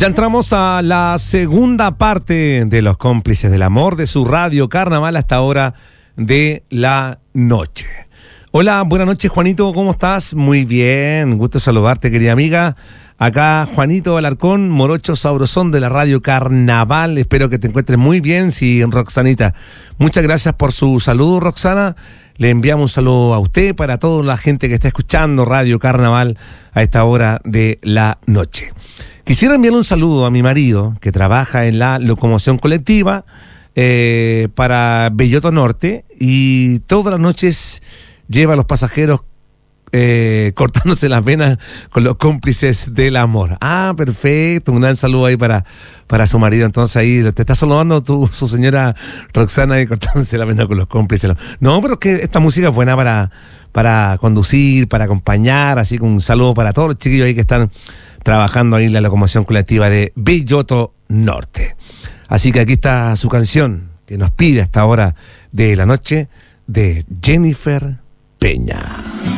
Ya entramos a la segunda parte de Los Cómplices del Amor de su Radio Carnaval hasta hora de la noche. Hola, buenas noches, Juanito, ¿cómo estás? Muy bien, gusto saludarte, querida amiga. Acá Juanito Alarcón, morocho sabrosón de la Radio Carnaval. Espero que te encuentres muy bien, sí, Roxanita. Muchas gracias por su saludo, Roxana. Le enviamos un saludo a usted, para toda la gente que está escuchando Radio Carnaval a esta hora de la noche. Quisiera enviarle un saludo a mi marido, que trabaja en la locomoción colectiva para Belloto Norte, y todas las noches lleva a los pasajeros cortándose las venas con Los Cómplices del Amor. Ah, perfecto, un gran saludo ahí para su marido. Entonces ahí te está saludando su señora Roxana y cortándose la vena con Los Cómplices del Amor. No, pero es que esta música es buena para conducir, para acompañar, así que un saludo para todos los chiquillos ahí que están trabajando ahí en la locomoción colectiva de Belloto Norte. Así que aquí está su canción que nos pide a esta hora de la noche de Jennifer Peña.